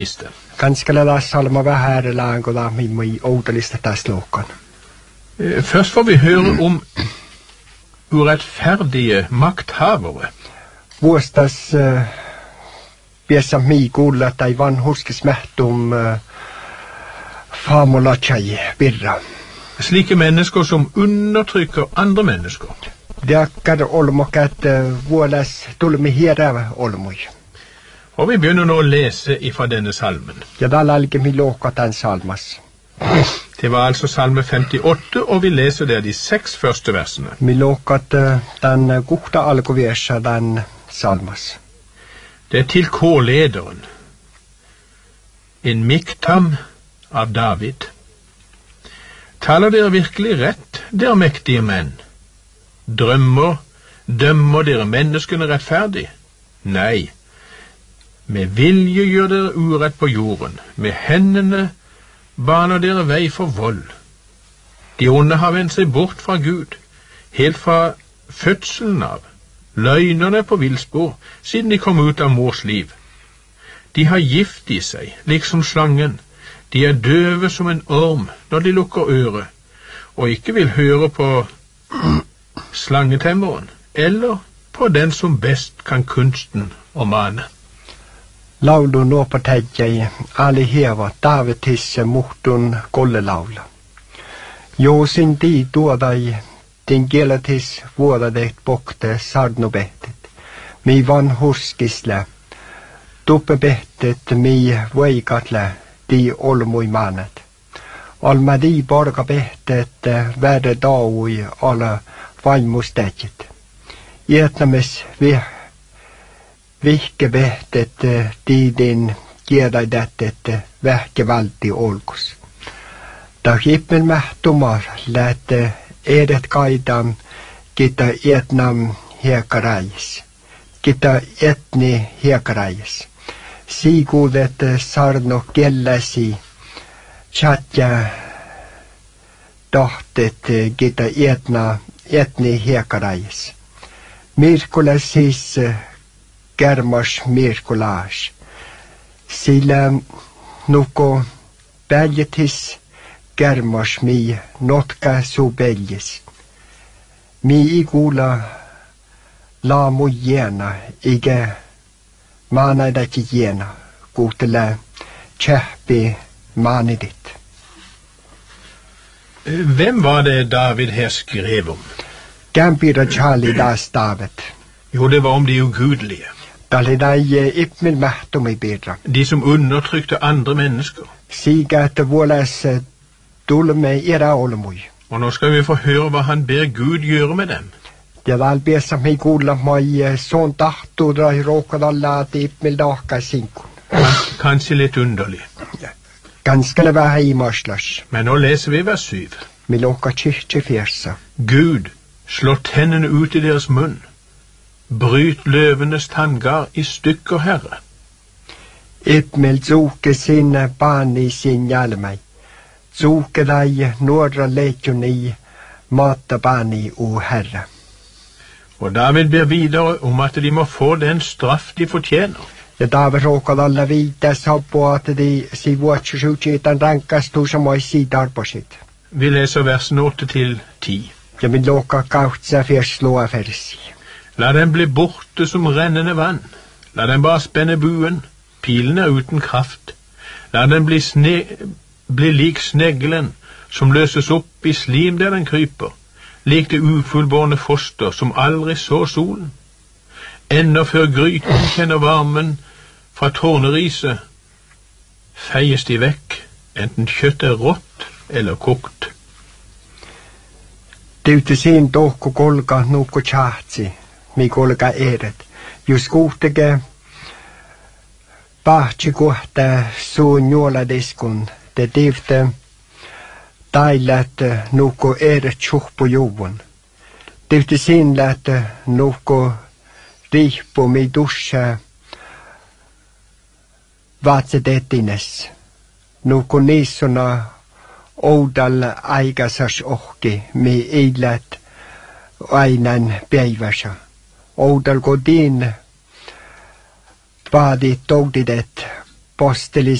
Ganske lada salma vähärelään, kun mi oudelista tässä luokan. Først får vi høre om urettferdige makthavere. Vuostas piessä mi kuulla tai vanhuskis mähtum faamolatsai virra. Slike mennesker som undertrykker andre mennesker. Det akkar olmokat vuolas tulmi hierä olmoi. Og vi begynner nå å lese ifra denne salmen. Ja da lalge mi låka den salmas. Det var altså salme 58, og vi leser der de 6 første versene. Mi låkat den gukta alkoversa den salmas. Det er til kårlederen. En miktam av David. Taler dere virkelig rett, dere mektige menn? Dømmer dere menneskene rettferdig? Nei. Med vilje gjør dere urett på jorden. Med hendene baner dere vei for vold. De onde har vendt seg bort fra Gud, helt fra fødselen av. Løgnerne på villspor, siden de kom ut av mors liv. De har gift i seg, liksom slangen. De er døve som en orm når de lukker øret, og ikke vil høre på slangetemmeren, eller på den som best kan kunsten å mane. Laulu nå på tegjei, ali heva Davidisse muhtun kollelaula. Jo sin di tuodai, din gelatis vuodadet bokte sarnubehtet. Mi vanhuskisle, tuppebehtet mi veikatle, di olmui manet. Olma di borga behtet värde daui alla vaimustetjit. Ietnames vihkebehtet tidin kiedaidattet vähkevalti olkus. Ta hippen mähtumar lähte edet kaidan kita etnam hiekarais. Kita etni hiekarais. Siikuudet sarno kelläsi chatja tahtet kita etni hiekarais. Mirkula siis kärmas mirkulaas. Sillä nuko päljetis kärmas mi notka subeljes. Mi ikuula laamu jena, ikä maanaidaki jena, kuutele tjähpi maanidit. Hvem var det David her skrev om? Kämpira Charlie das David. Jo, det var om de ugudelige. Talidai ipmil mähtumi birra. De som undertrykte andre mennesker. Siga että vuolas tulme era olmui. Og nå skal vi få høre hva han ber Gud gjøre med dem. Ja valbiessa mi kuulla mai son tahtuudra rookadalla ipmil dahka sinkun. Kanskje litt underlig. Ganske vähän imaslas. Men nå leser vi vers 7. Mi låka kyrkje fjersa. Gud, slå tennene ut i deres munn. Bryt løvenes tanngar i stykker, Herre. Ipmel zuke sinne bani sin hjelmei. Zuke dei nordra leikjoni mata bani o Herre. Og David ber videre om at de må få den straff de fortjener. Ja David råkad alla vita på at de si vuotsisuutsiitan rankastuu samoi siitä arposit. Vi leser versene 8-10. Ja min låka kautsa fjerslåa fersi. La dem bli borte som rennende vann. La dem bare spenne buen. Pilen er uten kraft. La dem bli lik sneglen som løses opp i slim der den kryper. Lik det ufullbårne foster som aldri så solen. Enda før gryten kjenner varmen fra tårneriset, feies de vekk, enten kjøttet er rått eller kokt. Tyytyisiin tohku kolka nukku tjahtsi, mi kolka eret. Jos kuhteke pahtsi kohta suun juoladiskun, te tivte tailat nukku eret tjuhpu juvun. Tyytyisiin läht nukku rihpu mi dusha vaatsetetines. Nukku niissuna oudal aikasas ohki mi ilät ainan päivässä. Oudal kodin paadit toudidet aposteli